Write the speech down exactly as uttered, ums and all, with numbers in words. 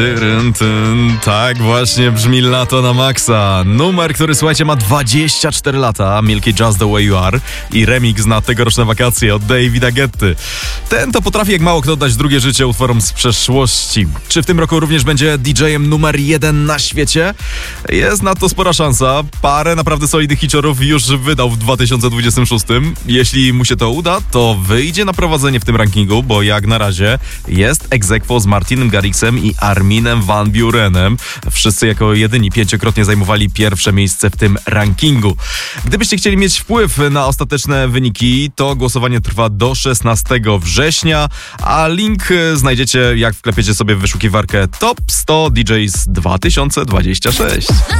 Tyryn, tyn. Tak właśnie brzmi Lato na maksa. Numer, który słuchajcie ma dwadzieścia cztery lata, Milky Just The Way You Are i remix na tegoroczne wakacje od Davida Guetty. Ten to potrafi jak mało kto dać drugie życie utworom z przeszłości. Czy w tym roku również będzie didżejem numer jeden na świecie? Jest na to spora szansa. Parę naprawdę solidnych hiciorów już wydał w dwa tysiące dwudziestym szóstym. Jeśli mu się to uda, to wyjdzie na prowadzenie w tym rankingu, bo jak na razie jest ex aequo z Martinem Garrixem i Arminem van Burenem. Wszyscy jako jedyni pięciokrotnie zajmowali pierwsze miejsce w tym rankingu. Gdybyście chcieli mieć wpływ na ostateczne wyniki, to głosowanie trwa do szesnastego września, a link znajdziecie jak wklepiecie sobie w wyszukiwarkę Top sto D Js dwa tysiące dwudziesty szósty.